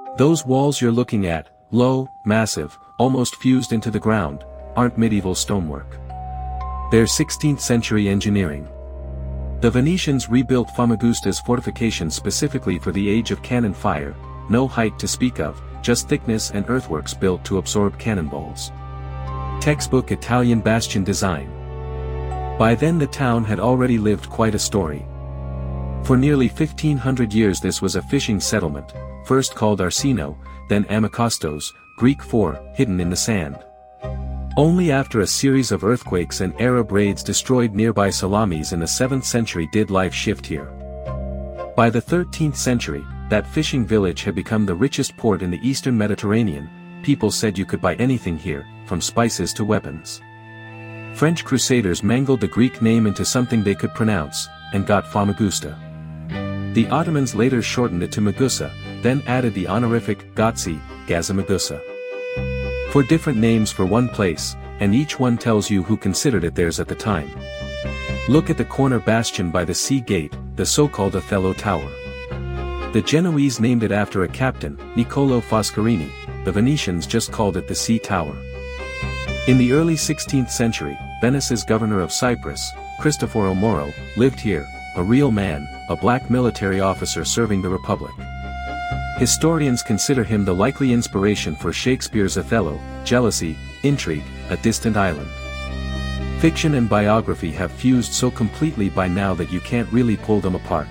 Those walls you're looking at, low, massive, almost fused into the ground, aren't medieval stonework. They're 16th century engineering. The Venetians rebuilt Famagusta's fortifications specifically for the age of cannon fire, no height to speak of, just thickness and earthworks built to absorb cannonballs. Textbook Italian bastion design. By then the town had already lived quite a story. For nearly 1500 years this was a fishing settlement, first called Arsino, then Amokostos, Greek for, hidden in the sand. Only after a series of earthquakes and Arab raids destroyed nearby Salamis in the 7th century did life shift here. By the 13th century, that fishing village had become the richest port in the eastern Mediterranean. People said you could buy anything here, from spices to weapons. French crusaders mangled the Greek name into something they could pronounce, and got Famagusta. The Ottomans later shortened it to Magusa, then added the honorific Gazi, Gazamagusa. For different names for one place, and each one tells you who considered it theirs at the time. Look at the corner bastion by the sea gate, the so-called Othello Tower. The Genoese named it after a captain, Niccolò Foscarini, the Venetians just called it the Sea Tower. In the early 16th century, Venice's governor of Cyprus, Cristoforo Moro, lived here, a real man, a black military officer serving the Republic. Historians consider him the likely inspiration for Shakespeare's Othello, jealousy, intrigue, a distant island. Fiction and biography have fused so completely by now that you can't really pull them apart.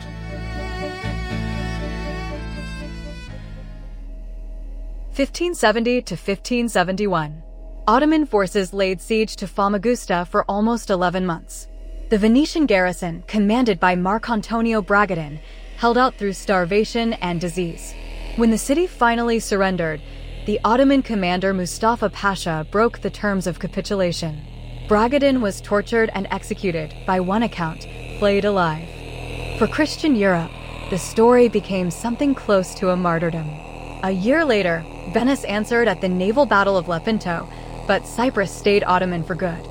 (1570 to 1571). Ottoman forces laid siege to Famagusta for almost 11 months. The Venetian garrison, commanded by Marcantonio Bragadin, held out through starvation and disease. When the city finally surrendered, the Ottoman commander Mustafa Pasha broke the terms of capitulation. Bragadin was tortured and executed, by one account, flayed alive. For Christian Europe, the story became something close to a martyrdom. A year later, Venice answered at the naval battle of Lepanto, but Cyprus stayed Ottoman for good.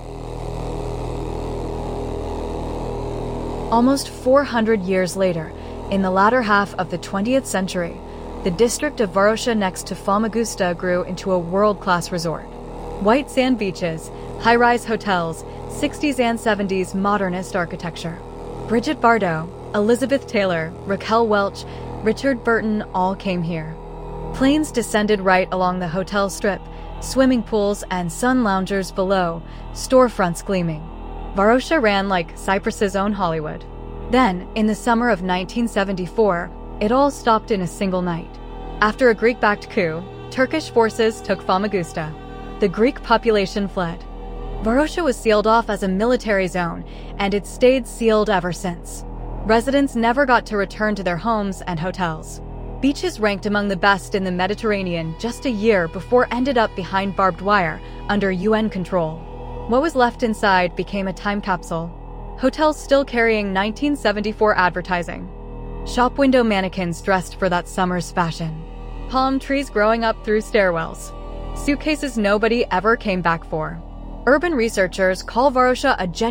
Almost 400 years later, in the latter half of the 20th century, the district of Varosha next to Famagusta grew into a world-class resort. White sand beaches, high-rise hotels, 60s and 70s modernist architecture. Brigitte Bardot, Elizabeth Taylor, Raquel Welch, Richard Burton all came here. Planes descended right along the hotel strip, swimming pools and sun loungers below, storefronts gleaming. Varosha ran like Cyprus's own Hollywood. Then, in the summer of 1974, it all stopped in a single night. After a Greek-backed coup, Turkish forces took Famagusta. The Greek population fled. Varosha was sealed off as a military zone, and it stayed sealed ever since. Residents never got to return to their homes and hotels. Beaches ranked among the best in the Mediterranean just a year before ended up behind barbed wire, under UN control. What was left inside became a time capsule. Hotels still carrying 1974 advertising. Shop window mannequins dressed for that summer's fashion. Palm trees growing up through stairwells. Suitcases nobody ever came back for. Urban researchers call Varosha a genuine